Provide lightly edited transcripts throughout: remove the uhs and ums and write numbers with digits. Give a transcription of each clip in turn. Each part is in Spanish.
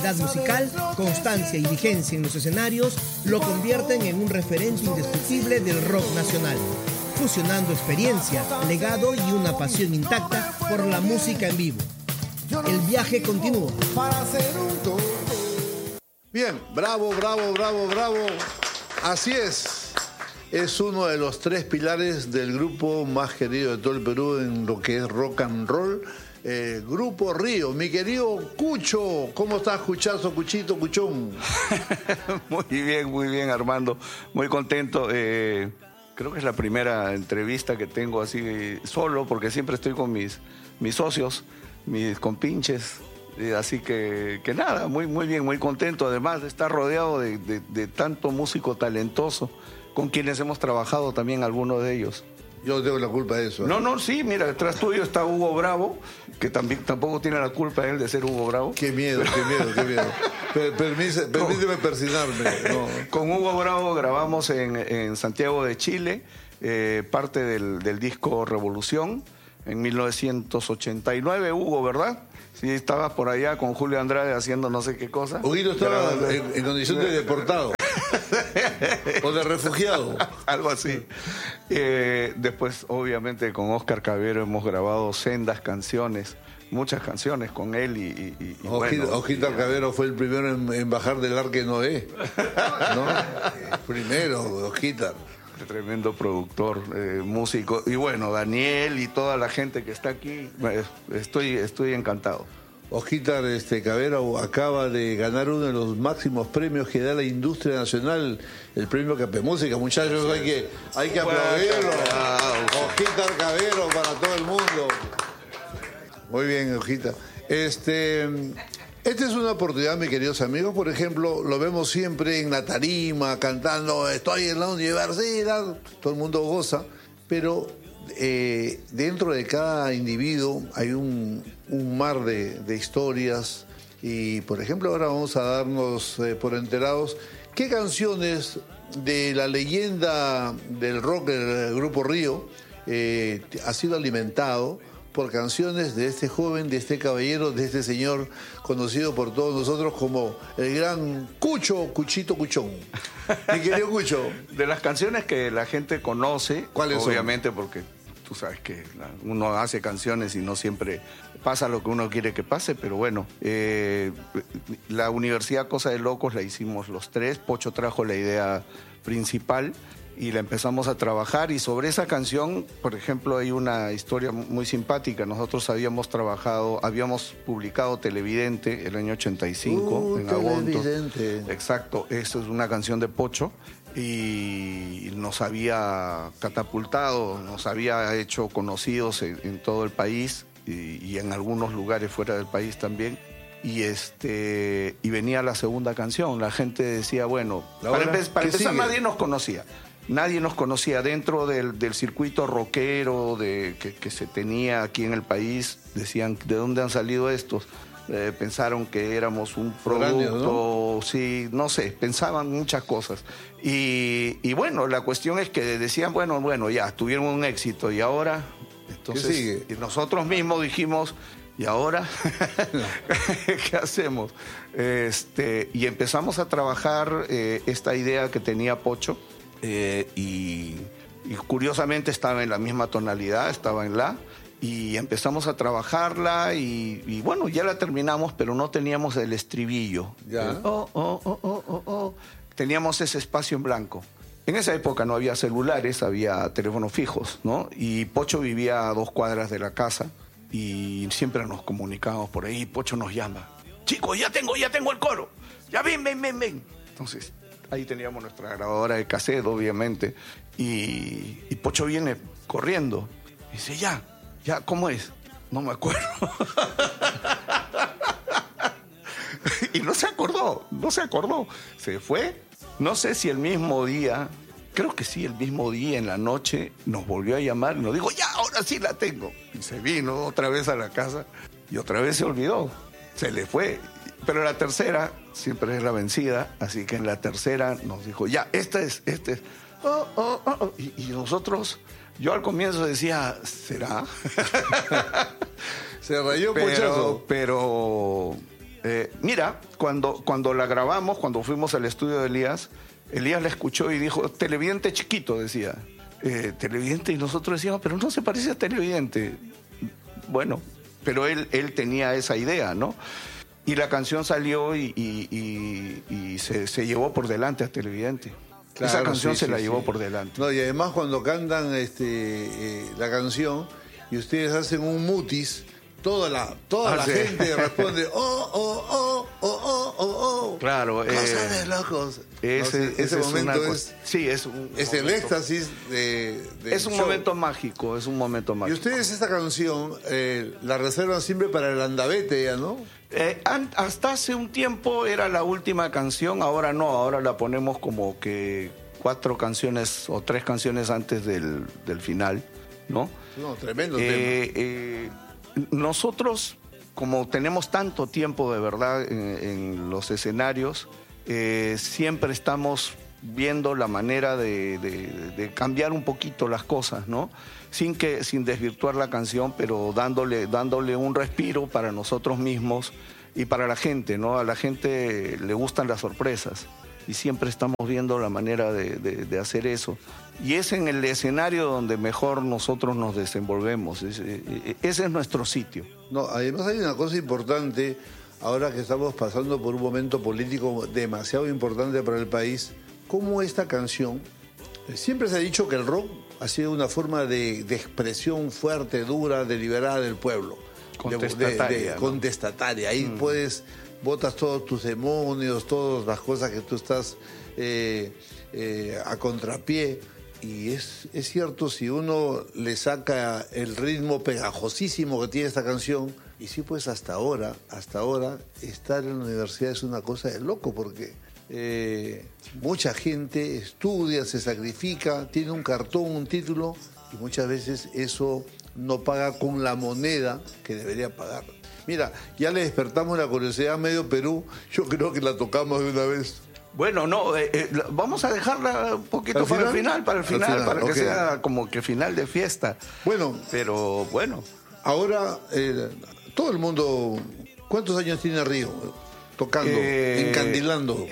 musical, constancia y vigencia en los escenarios lo convierten en un referente indiscutible del rock nacional, fusionando experiencia, legado y una pasión intacta por la música en vivo. El viaje continúa. Bien, bravo. Así es. Es uno de los 3 pilares del grupo más querido de todo el Perú en lo que es rock and roll. Grupo Río. Mi querido Cucho, ¿cómo estás, Cuchazo, Cuchito, Cuchón? Muy bien, Armando. Muy contento. Creo que es la primera entrevista que tengo así solo, porque siempre estoy con mis socios, mis compinches. Así que nada, muy bien, muy contento. Además de estar rodeado de tanto músico talentoso, con quienes hemos trabajado también algunos de ellos. Yo tengo la culpa de eso. No, sí, mira, detrás tuyo está Hugo Bravo, que tampoco tiene la culpa él de ser Hugo Bravo. Qué miedo. Permíteme persignarme. No. Con Hugo Bravo grabamos en Santiago de Chile, parte del disco Revolución, en 1989, Hugo, ¿verdad? Sí, estabas por allá con Julio Andrade haciendo no sé qué cosa. Huguito estaba en condición de deportado. O de refugiado. Algo así. Después, obviamente, con Oscar Cabero hemos grabado sendas canciones, muchas canciones con él y Oscar Cabero fue el primero en bajar del Arca de Noé, ¿no? Primero, Oscar. Tremendo productor, músico. Y bueno, Daniel y toda la gente que está aquí, estoy encantado. Oscar Cabero acaba de ganar uno de los máximos premios que da la industria nacional, el premio Capé Música. Muchachos, hay que aplaudirlo. Oscar Cabero para todo el mundo. Muy bien, Oscar. Esta es una oportunidad, mis queridos amigos. Por ejemplo, lo vemos siempre en la tarima, cantando "Estoy en la universidad", todo el mundo goza, pero dentro de cada individuo hay un mar de historias. Y, por ejemplo, ahora vamos a darnos por enterados qué canciones de la leyenda del rock del Grupo Río ha sido alimentado por canciones de este joven, de este caballero, de este señor conocido por todos nosotros como el gran Cuchito Cuchón. Mi querido Cucho. De las canciones que la gente conoce, ¿cuáles obviamente son? Porque tú sabes que uno hace canciones y no siempre pasa lo que uno quiere que pase, pero bueno, la Universidad Cosa de Locos la hicimos los 3, Pocho trajo la idea principal y la empezamos a trabajar, y sobre esa canción, por ejemplo, hay una historia muy simpática. Nosotros habíamos publicado Televidente el año 85 en agosto. Exacto, eso es una canción de Pocho y nos había catapultado, nos había hecho conocidos en todo el país y en algunos lugares fuera del país también. Y venía la segunda canción. La gente decía, bueno, para empezar nadie nos conocía. Nadie nos conocía dentro del circuito rockero que se tenía aquí en el país. Decían, ¿de dónde han salido estos? Pensaron que éramos un producto, ¿no? Sí, no sé, pensaban muchas cosas. Y bueno, la cuestión es que decían, bueno, ya, tuvieron un éxito, ¿y ahora? Entonces, ¿qué sigue? Y nosotros mismos dijimos, ¿y ahora? ¿Qué hacemos? Y empezamos a trabajar esta idea que tenía Pocho, y curiosamente estaba en la misma tonalidad, estaba en la, y empezamos a trabajarla y bueno, ya la terminamos, pero no teníamos el estribillo. Ya. Teníamos ese espacio en blanco. En esa época no había celulares, había teléfonos fijos, ¿no? Y Pocho vivía a 2 cuadras de la casa y siempre nos comunicábamos por ahí. Pocho nos llama: chicos, ya tengo el coro, ya ven. Entonces ahí teníamos nuestra grabadora de cassette, obviamente, y Pocho viene corriendo y dice, ya, ¿cómo es? No me acuerdo. Y no se acordó. Se fue. No sé si el mismo día, creo que sí, el mismo día en la noche nos volvió a llamar y nos dijo, ya, ahora sí la tengo. Y se vino otra vez a la casa y otra vez se olvidó. Se le fue. Pero la tercera siempre es la vencida, así que en la tercera nos dijo, ya, este es. Y nosotros, yo al comienzo decía, ¿será? Se rayó Pochazo. Pero Mira, cuando la grabamos, cuando fuimos al estudio de Elías la escuchó y dijo, televidente chiquito, decía. Televidente, y nosotros decíamos, pero no se parece a televidente. Bueno, pero él tenía esa idea, ¿no? Y la canción salió y se llevó por delante a televidente. Claro, esa canción se la llevó por delante. No, y además cuando cantan la canción y ustedes hacen un mutis, toda la gente responde, oh. Claro. Cosa de locos. Ese momento es el éxtasis de es un show. momento mágico, es un momento mágico. Y ustedes esta canción la reservan siempre para el andavete, ¿ya no? Hasta hace un tiempo era la última canción, ahora no, ahora la ponemos como que 4 canciones o 3 canciones antes del final, ¿no? No, tremendo tema. Nosotros, como tenemos tanto tiempo de verdad en los escenarios, siempre estamos viendo la manera de cambiar un poquito las cosas, ¿no? Sin desvirtuar la canción, pero dándole un respiro para nosotros mismos y para la gente, ¿no? A la gente le gustan las sorpresas y siempre estamos viendo la manera de hacer eso. Y es en el escenario donde mejor nosotros nos desenvolvemos. Ese es nuestro sitio. No, además hay una cosa importante, ahora que estamos pasando por un momento político demasiado importante para el país, como esta canción, siempre se ha dicho que el rock ha sido una forma de expresión fuerte, dura, deliberada del pueblo. Contestataria. ¿No? Contestataria. Ahí botas todos tus demonios, todas las cosas que tú estás a contrapié. Y es cierto, si uno le saca el ritmo pegajosísimo que tiene esta canción, y sí, pues hasta ahora, estar en la universidad es una cosa de loco, porque mucha gente estudia, se sacrifica, tiene un cartón, un título, y muchas veces eso no paga con la moneda que debería pagar. Mira, ya le despertamos la curiosidad a medio Perú, yo creo que la tocamos de una vez. Bueno, no, vamos a dejarla un poquito para el final, para que okay, sea como que final de fiesta. Bueno. Pero bueno. Ahora, todo el mundo, ¿cuántos años tiene Río tocando, encandilando?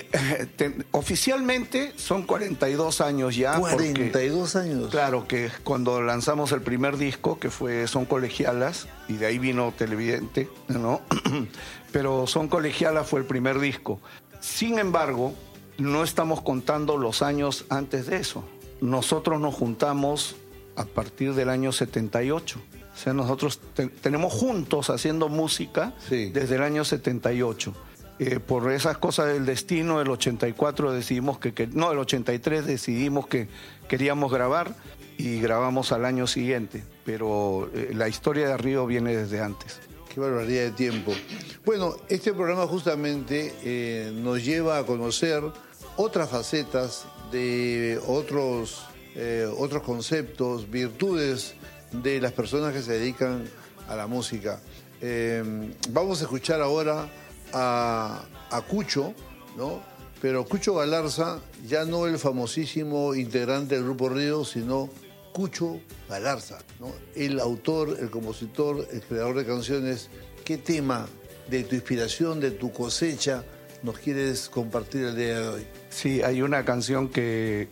Oficialmente son 42 años ya. 42 años. Claro, que cuando lanzamos el primer disco, que fue Son Colegialas, y de ahí vino Televidente, ¿no? Pero Son Colegialas fue el primer disco. Sin embargo, no estamos contando los años antes de eso. Nosotros nos juntamos a partir del año 78. O sea, nosotros tenemos juntos haciendo música desde el año 78. Por esas cosas del destino, el 84 decidimos el 83 decidimos que queríamos grabar y grabamos al año siguiente. Pero la historia de Río viene desde antes. Qué barbaridad de tiempo. Bueno, este programa justamente nos lleva a conocer otras facetas de otros conceptos, virtudes de las personas que se dedican a la música. Vamos a escuchar ahora a Cucho, ¿no? Pero Cucho Galarza, ya no el famosísimo integrante del Grupo Río, sino Cucho Galarza, ¿no? El autor, el compositor, el creador de canciones. ¿Qué tema de tu inspiración, de tu cosecha, nos quieres compartir el día de hoy? Sí, hay una canción que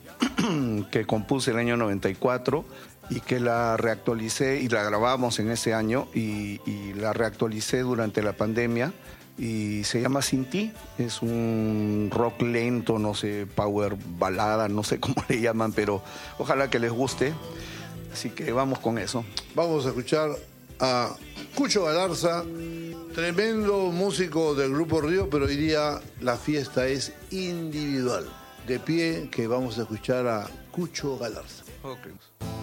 compuse el año 94 y que la reactualicé y la grabamos en ese año y la reactualicé durante la pandemia y se llama Sin Ti. Es un rock lento, no sé, power balada, no sé cómo le llaman, pero ojalá que les guste. Así que vamos con eso. Vamos a escuchar a Cucho Galarza, tremendo músico del Grupo Río, pero hoy día la fiesta es individual. De pie, que vamos a escuchar a Cucho Galarza. Okay.